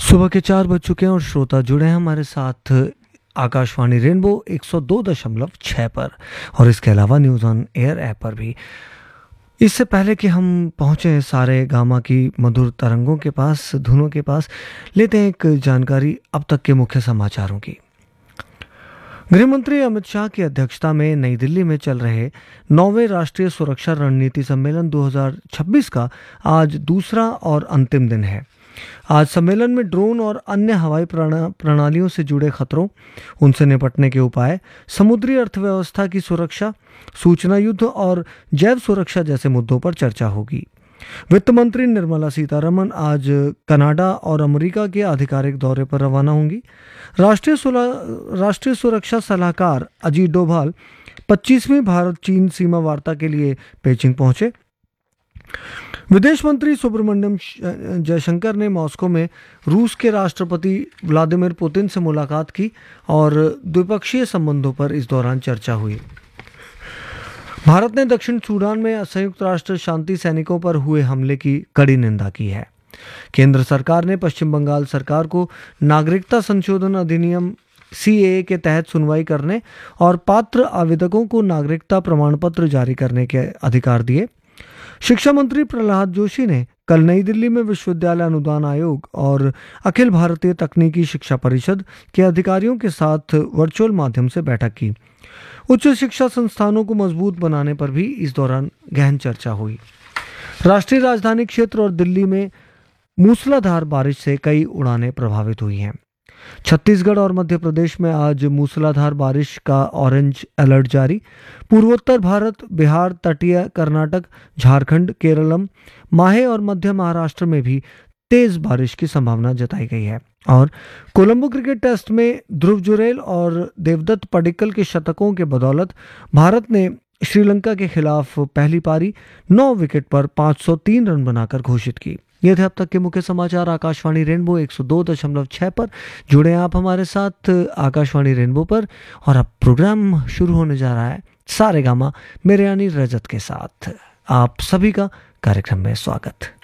सुबह के 4 बज चुके हैं और श्रोता जुड़े हैं हमारे साथ आकाशवाणी रेनबो 102.6 पर और इसके अलावा न्यूज़ ऑन एयर ऐप पर भी। इससे पहले कि हम पहुंचे सारे गामा की मधुर तरंगों के पास, धुनों के पास, लेते हैं एक जानकारी अब तक के मुख्य समाचारों की। गृह मंत्री अमित शाह की अध्यक्षता में नई दिल्ली में चल रहे 9वें राष्ट्रीय सुरक्षा रणनीति सम्मेलन 2026 का आज दूसरा और अंतिम दिन है। आज सम्मेलन में ड्रोन और अन्य हवाई प्रणालियों से जुड़े खतरों, उनसे निपटने के उपाय, समुद्री अर्थव्यवस्था की सुरक्षा, सूचना युद्ध और जैव सुरक्षा जैसे मुद्दों पर चर्चा होगी। वित्त मंत्री निर्मला सीतारमण आज कनाडा और अमेरिका के आधिकारिक दौरे पर रवाना होंगी। राष्ट्रीय सुरक्षा सलाहकार अजीत डोभाल 25वीं भारत चीन सीमा वार्ता के लिए पेचिंग पहुंचे। विदेश मंत्री सुब्रमण्यम जयशंकर ने मॉस्को में रूस के राष्ट्रपति व्लादिमीर पुतिन से मुलाकात की और द्विपक्षीय संबंधों पर इस दौरान चर्चा हुई। भारत ने दक्षिण सूडान में संयुक्त राष्ट्र शांति सैनिकों पर हुए हमले की कड़ी निंदा की है। केंद्र सरकार ने पश्चिम बंगाल सरकार को नागरिकता संशोधन अधिनियम CAA के तहत सुनवाई करने और पात्र आवेदकों को नागरिकता प्रमाण पत्र जारी करने के अधिकार दिए। शिक्षा मंत्री प्रहलाद जोशी ने कल नई दिल्ली में विश्वविद्यालय अनुदान आयोग और अखिल भारतीय तकनीकी शिक्षा परिषद के अधिकारियों के साथ वर्चुअल माध्यम से बैठक की। उच्च शिक्षा संस्थानों को मजबूत बनाने पर भी इस दौरान गहन चर्चा हुई। राष्ट्रीय राजधानी क्षेत्र और दिल्ली में मूसलाधार बारिश से कई उड़ानें प्रभावित हुई हैं। छत्तीसगढ़ और मध्य प्रदेश में आज मूसलाधार बारिश का ऑरेंज अलर्ट जारी। पूर्वोत्तर भारत, बिहार, तटीय कर्नाटक, झारखंड, केरलम, माहे और मध्य महाराष्ट्र में भी तेज बारिश की संभावना जताई गई है। और कोलंबो क्रिकेट टेस्ट में ध्रुव जुरैल और देवदत्त पडिक्कल के शतकों के बदौलत भारत ने श्रीलंका के खिलाफ पहली पारी 9 विकेट पर 503 रन बनाकर घोषित की। ये थे अब तक के मुख्य समाचार आकाशवाणी रेनबो 102.6 पर। जुड़े आप हमारे साथ आकाशवाणी रेनबो पर और अब प्रोग्राम शुरू होने जा रहा है सारे गामा मेरे यानी रजत के साथ। आप सभी का कार्यक्रम में स्वागत।